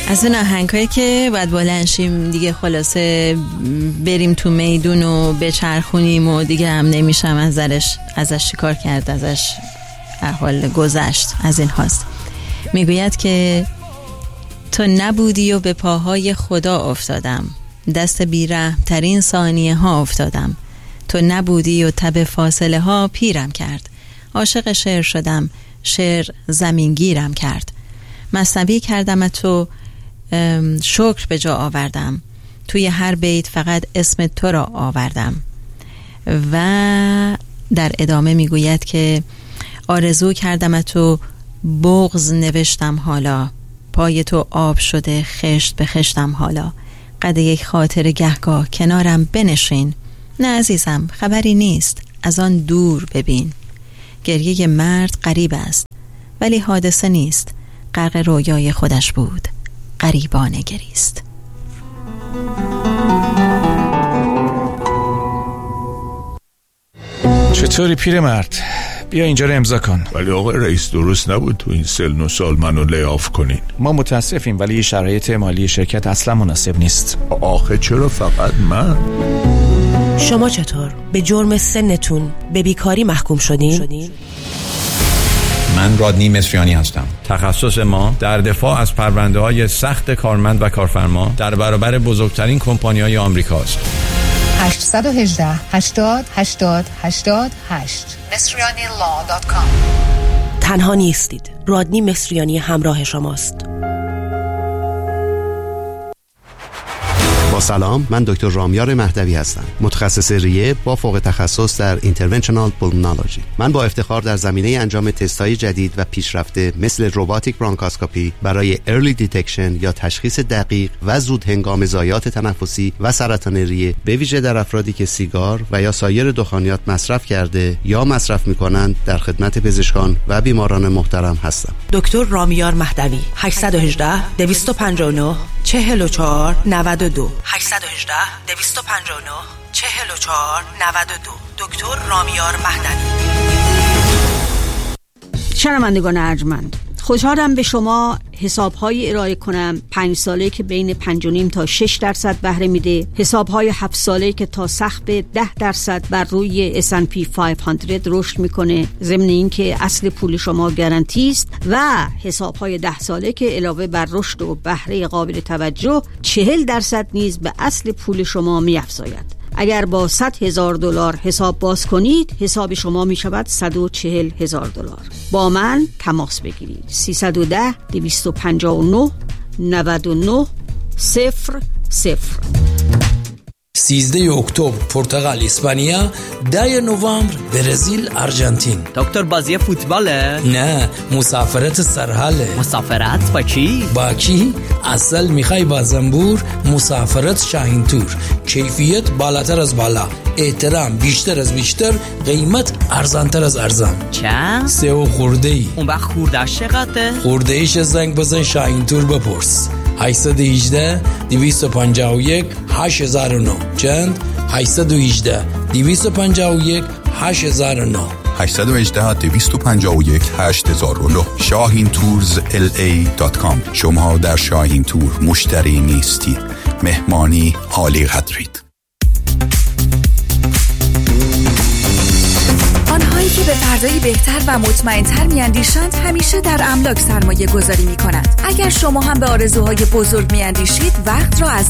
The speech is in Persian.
از اون آهنگایی که باید بلند شیم دیگه، خلاصه بریم تو میدون و بچرخونیم و دیگه هم نمیشم ازش چیکار کرد، ازش احوال گذشت. از این هاست. میگوید که تو نبودی و به پاهای خدا افتادم، دست بیرحم ترین ثانیه ها افتادم. تو نبودی و تب فاصله ها پیرم کرد. عاشق شعر شدم، شعر زمینگیرم کرد. مثنوی کردم تو شکر به جا آوردم، توی هر بیت فقط اسم تو را آوردم. و در ادامه میگوید که آرزو کردم تو بغض نوشتم حالا، پای تو آب شده خشت به خشتم حالا. قد یک خاطر گهگاه کنارم بنشین، نه عزیزم خبری نیست از آن دور ببین. گریه مرد غریب است ولی حادثه نیست، غرق رویای خودش بود غریبانه گریست. چطوری پیرمرد؟ بیا اینجا رو امضا کن. ولی آقای رئیس درست نبود تو این سن و سال منو لی‌آف کنین. ما متاسفیم ولی شرایط مالی شرکت اصلا مناسب نیست. آخه چرا فقط من؟ شما چطور؟ به جرم سنتون به بیکاری محکوم شدین؟ من رادنی مصریانی هستم. تخصص ما در دفاع از پرونده‌های سخت کارمند و کارفرما در برابر بزرگترین کمپانی‌های آمریکاست. 818 80 80 88 مصریanilaw.com. تنها نیستید. رادنی مصریانی همراه شماست. با سلام، من دکتر رامیار مهدوی هستم، متخصص ریه با فوق تخصص در اینترونشنال پولمونولوژی. من با افتخار در زمینه انجام تست‌های جدید و پیشرفته مثل روباتیک برانکاسکوپی برای ارلی دیتکشن یا تشخیص دقیق و زود هنگام ضایعات تنفسی و سرطان ریه، به ویژه در افرادی که سیگار و یا سایر دخانیات مصرف کرده یا مصرف می‌کنند، در خدمت پزشکان و بیماران محترم هستم. دکتر رامیار مهدوی. 818 259 44 92 818 259 44 92. دکتر رامیار مهدوی. شنوندگان ارجمند، خوشحالم به شما حساب‌های ارائه کنم 5 ساله که بین 5.5 تا 6% بهره میده، حساب‌های 7 ساله که تا سقف 10% بر روی S&P 500 رشد میکنه، ضمن این که اصل پول شما گارانتی است، و حساب‌های 10 ساله که علاوه بر رشد و بهره قابل توجه 40% نیز به اصل پول شما می‌افزاید. اگر با $100,000 حساب باز کنید، حساب شما می شود $140,000. با من تماس بگیرید. 310 259 99 00. 13 اکتبر پرتغال اسپانیا، 10 نوامبر برزیل آرژانتین. دکتر بازی فوتباله؟ نه، مسافرت سرحاله. مسافرت با کی؟ با کی؟ اصل میخوای با زنبور؟ مسافرت شاهین تور. کیفیت بالاتر از بالا، احترام بیشتر از بیشتر، قیمت ارزانتر از ارزان. چند؟ 3 خورده ای. اون وقت خورده‌اش چقدره؟ خورده ایش زنگ بزن شاهین تور بپرس. 818 251 8009. چند؟ 818 251 8009. 818 251 8009. shahintours.la.com. شما در شاهین تور مشتری نیستید، مهمانی عالی قدرید. آنهایی که به فردایی بهتر و مطمئن‌تر می‌اندیشند همیشه در املاک سرمایه گذاری می‌کنند. اگر شما هم به آرزوهای بزرگ می‌اندیشید، وقت را از